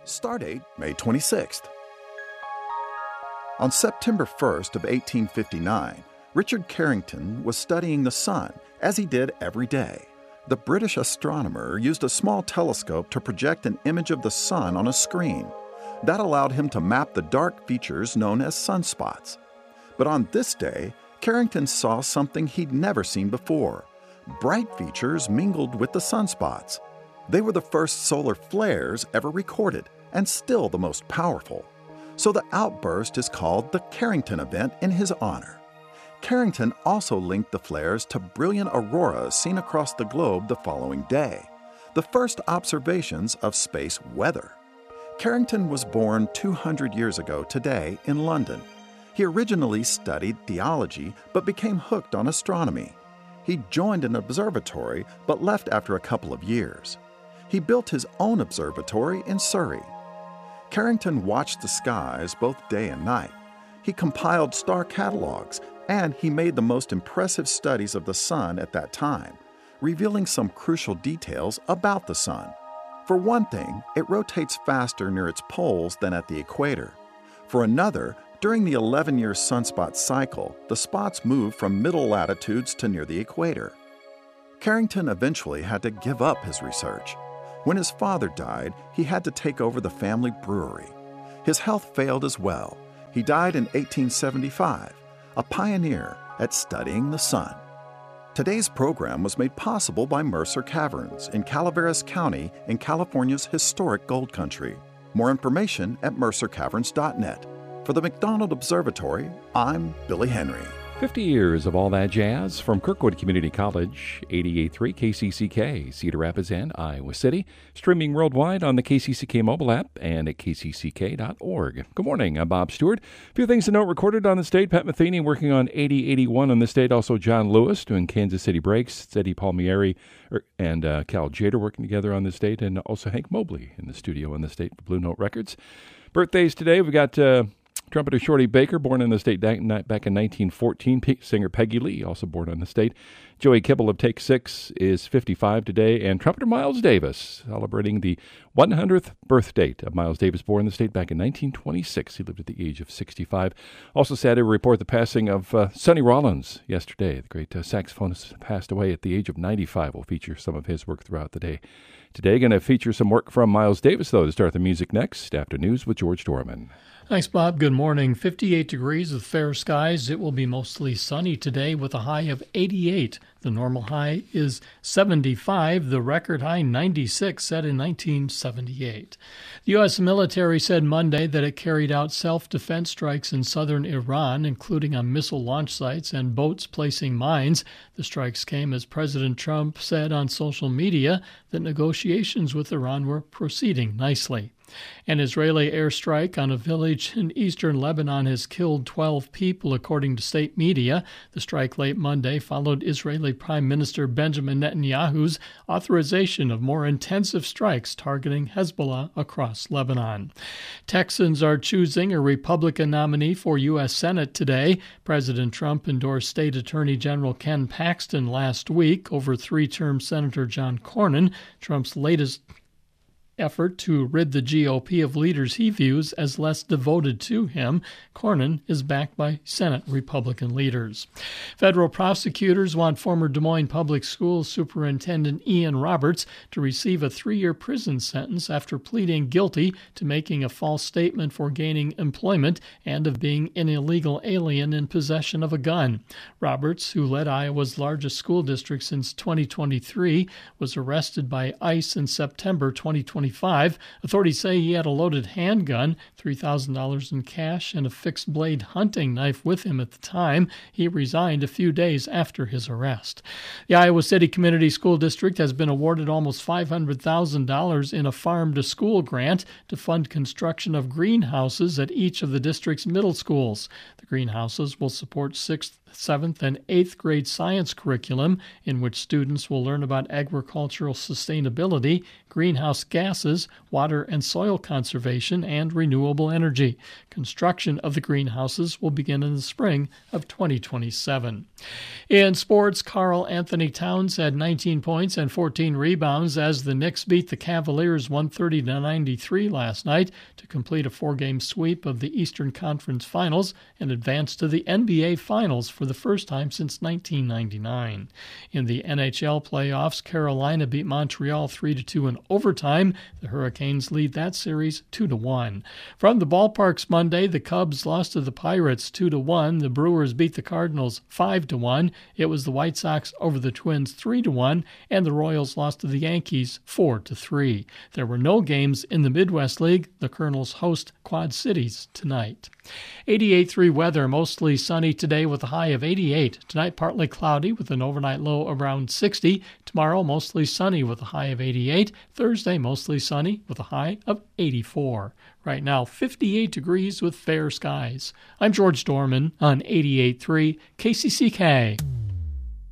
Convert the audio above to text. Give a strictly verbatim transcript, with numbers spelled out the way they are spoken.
Stardate, May twenty-sixth. On September first of eighteen fifty-nine, Richard Carrington was studying the sun, as he did every day. The British astronomer used a small telescope to project an image of the sun on a screen. That allowed him to map the dark features known as sunspots. But on this day, Carrington saw something he'd never seen before. Bright features mingled with the sunspots. They were the first solar flares ever recorded, and still the most powerful. So the outburst is called the Carrington event in his honor. Carrington also linked the flares to brilliant auroras seen across the globe the following day, the first observations of space weather. Carrington was born two hundred years ago today in London. He originally studied theology but became hooked on astronomy. He joined an observatory but left after a couple of years. He built his own observatory in Surrey. Carrington watched the skies both day and night. He compiled star catalogs, and he made the most impressive studies of the sun at that time, revealing some crucial details about the sun. For one thing, it rotates faster near its poles than at the equator. For another, during the eleven-year sunspot cycle, the spots move from middle latitudes to near the equator. Carrington eventually had to give up his research. When his father died, he had to take over the family brewery. His health failed as well. He died in eighteen seventy-five, a pioneer at studying the sun. Today's program was made possible by Mercer Caverns in Calaveras County in California's historic gold country. More information at mercer caverns dot net. For the McDonald Observatory, I'm Billy Henry. fifty years of all that jazz from Kirkwood Community College, eighty-eight point three K C C K, Cedar Rapids and Iowa City, streaming worldwide on the K C C K mobile app and at k c c k dot org. Good morning, I'm Bob Stewart. A few things to note recorded on the state. Pat Metheny working on eighty eighty-one on the state. Also John Lewis doing Kansas City breaks. Eddie Palmieri and uh, Cal Jader working together on the state. And also Hank Mobley in the studio on the state for Blue Note Records. Birthdays today, we've got... Uh, Trumpeter Shorty Baker, born in the state back in nineteen fourteen. Singer Peggy Lee, also born on the state. Joey Kibble of Take Six is fifty-five today. And trumpeter Miles Davis, celebrating the one hundredth birth date of Miles Davis, born in the state back in nineteen twenty-six. He lived at the age of sixty-five. Also sad to report the passing of uh, Sonny Rollins yesterday. The great uh, saxophonist passed away at the age of ninety-five. We'll feature some of his work throughout the day. Today, going to feature some work from Miles Davis, though, to start the music next. After news with George Dorman. Thanks, Bob. Good morning. fifty-eight degrees with fair skies. It will be mostly sunny today with a high of eighty-eight. The normal high is seventy-five. The record high, ninety-six, set in nineteen seventy-eight. The U S military said Monday that it carried out self-defense strikes in southern Iran, including on missile launch sites and boats placing mines. The strikes came as President Trump said on social media that negotiations with Iran were proceeding nicely. An Israeli airstrike on a village in eastern Lebanon has killed twelve people, according to state media. The strike late Monday followed Israeli Prime Minister Benjamin Netanyahu's authorization of more intensive strikes targeting Hezbollah across Lebanon. Texans are choosing a Republican nominee for U S Senate today. President Trump endorsed State Attorney General Ken Paxton last week over three-term Senator John Cornyn, Trump's latest effort to rid the G O P of leaders he views as less devoted to him. Cornyn is backed by Senate Republican leaders. Federal prosecutors want former Des Moines Public Schools Superintendent Ian Roberts to receive a three-year prison sentence after pleading guilty to making a false statement for gaining employment and of being an illegal alien in possession of a gun. Roberts, who led Iowa's largest school district since twenty twenty-three, was arrested by ICE in September twenty twenty-five. Authorities say he had a loaded handgun, three thousand dollars in cash, and a fixed-blade hunting knife with him at the time. He resigned a few days after his arrest. The Iowa City Community School District has been awarded almost five hundred thousand dollars in a farm-to-school grant to fund construction of greenhouses at each of the district's middle schools. The greenhouses will support sixth seventh and eighth grade science curriculum, in which students will learn about agricultural sustainability, greenhouse gases, water and soil conservation, and renewable energy. Construction of the greenhouses will begin in the spring of twenty twenty-seven. In sports, Karl Anthony Towns had nineteen points and fourteen rebounds as the Knicks beat the Cavaliers one thirty to ninety-three last night to complete a four-game sweep of the Eastern Conference Finals and advance to the N B A Finals for the first time since nineteen ninety-nine. In the N H L playoffs, Carolina beat Montreal three to two in overtime. The Hurricanes lead that series two to one. From the ballparks Monday, the Cubs lost to the Pirates two to one. The Brewers beat the Cardinals five to one. It was the White Sox over the Twins three to one, and the Royals lost to the Yankees four to three. There were no games in the Midwest League. The Colonels host Quad Cities tonight. eighty-eight point three weather, mostly sunny today with a high of eighty-eight. Tonight, partly cloudy with an overnight low around sixty. Tomorrow, mostly sunny with a high of eighty-eight. Thursday, mostly sunny with a high of eighty-four. Right now, fifty-eight degrees with fair skies. I'm George Dorman on eighty-eight point three K C C K.